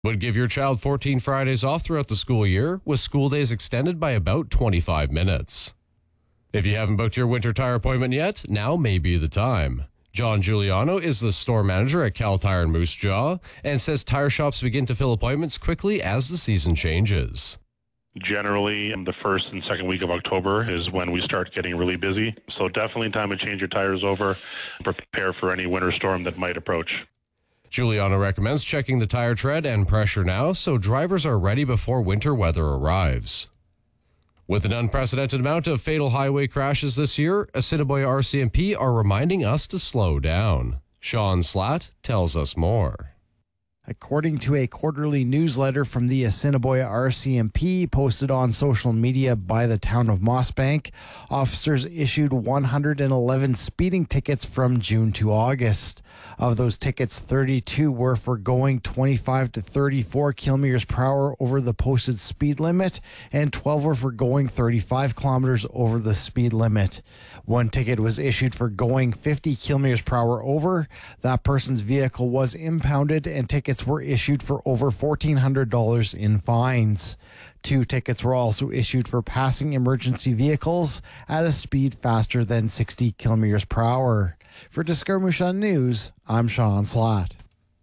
Would give your child 14 Fridays off throughout the school year, with school days extended by about 25 minutes. If you haven't booked your winter tire appointment yet, now may be the time. John Giuliano is the store manager at Cal Tire in Moose Jaw and says tire shops begin to fill appointments quickly as the season changes. Generally, the first and second week of October is when we start getting really busy. So definitely time to change your tires over, prepare for any winter storm that might approach. Giuliano recommends checking the tire tread and pressure now so drivers are ready before winter weather arrives. With an unprecedented amount of fatal highway crashes this year, Assiniboia RCMP are reminding us to slow down. Sean Slatt tells us more. According to a quarterly newsletter from the Assiniboia RCMP posted on social media by the town of Mossbank, officers issued 111 speeding tickets from June to August. Of those tickets, 32 were for going 25 to 34 kilometers per hour over the posted speed limit, and 12 were for going 35 kilometers over the speed limit. One ticket was issued for going 50 kilometers per hour over. That person's vehicle was impounded, and tickets were issued for over $1,400 in fines. 2 tickets were also issued for passing emergency vehicles at a speed faster than 60 kilometers per hour. For Discover Moose Jaw News, I'm Sean Slatt.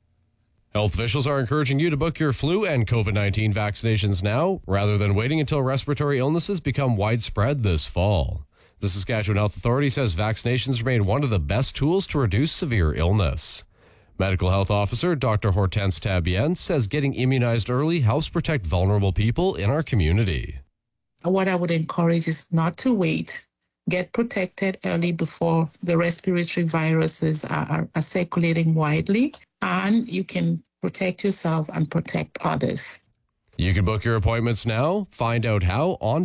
Health officials are encouraging you to book your flu and COVID-19 vaccinations now, rather than waiting until respiratory illnesses become widespread this fall. The Saskatchewan Health Authority says vaccinations remain one of the best tools to reduce severe illness. Medical Health Officer Dr. Hortense Tabien says getting immunized early helps protect vulnerable people in our community. What I would encourage is not to wait. Get protected early before the respiratory viruses are circulating widely, and you can protect yourself and protect others. You can book your appointments now. Find out how on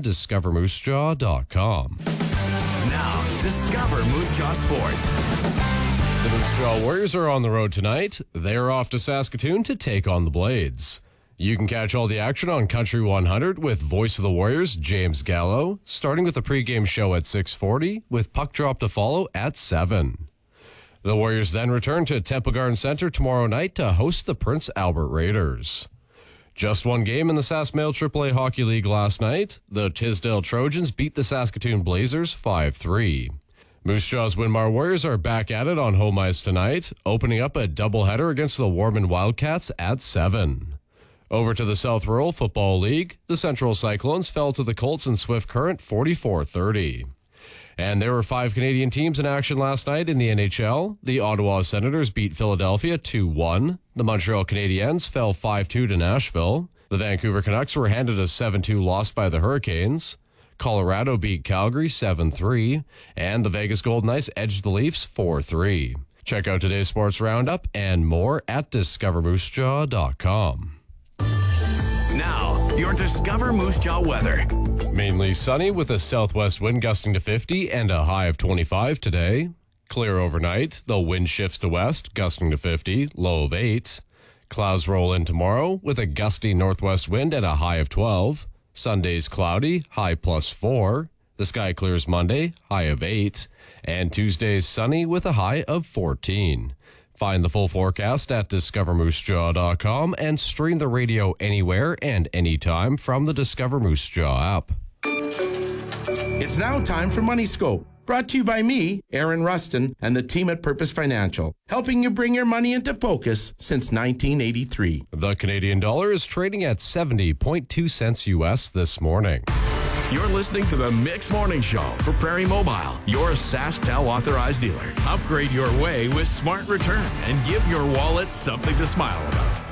discovermoosejaw.com. Now, Discover Moose Jaw Sports. The Moose Jaw Warriors are on the road tonight. They're off to Saskatoon to take on the Blades. You can catch all the action on Country 100 with Voice of the Warriors, James Gallo, starting with the pregame show at 6:40, with puck drop to follow at 7. The Warriors then return to Temple Garden Center tomorrow night to host the Prince Albert Raiders. Just one game in the SaskMail AAA Hockey League last night. The Tisdale Trojans beat the Saskatoon Blazers 5-3. Moose Jaw's Winmar Warriors are back at it on home ice tonight, opening up a doubleheader against the Warman Wildcats at 7. Over to the South Rural Football League, the Central Cyclones fell to the Colts and Swift Current 44-30. And there were 5 Canadian teams in action last night in the NHL. The Ottawa Senators beat Philadelphia 2-1. The Montreal Canadiens fell 5-2 to Nashville. The Vancouver Canucks were handed a 7-2 loss by the Hurricanes. Colorado beat Calgary 7-3. And the Vegas Golden Knights edged the Leafs 4-3. Check out today's sports roundup and more at discovermoosejaw.com. Now, your Discover Moose Jaw weather. Mainly sunny with a southwest wind gusting to 50 and a high of 25 today. Clear overnight. The wind shifts to west, gusting to 50, low of 8. Clouds roll in tomorrow with a gusty northwest wind and a high of 12. Sunday's cloudy, high +4. The sky clears Monday, high of 8. And Tuesday's sunny with a high of 14. Find the full forecast at discovermoosejaw.com and stream the radio anywhere and anytime from the Discover Moose Jaw app. It's now time for Money Scope, brought to you by me, Aaron Rustin, and the team at Purpose Financial, helping you bring your money into focus since 1983. The Canadian dollar is trading at 70.2 cents U.S. this morning. You're listening to the Mix Morning Show for Prairie Mobile, your SaskTel authorized dealer. Upgrade your way with Smart Return and give your wallet something to smile about.